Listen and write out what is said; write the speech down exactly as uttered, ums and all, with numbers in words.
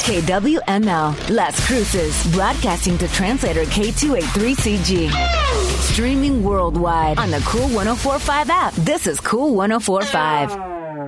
K W M L, Las Cruces, broadcasting to translator K two eighty-three C G. Streaming worldwide on the Cool one oh four point five app. This is Cool one oh four point five.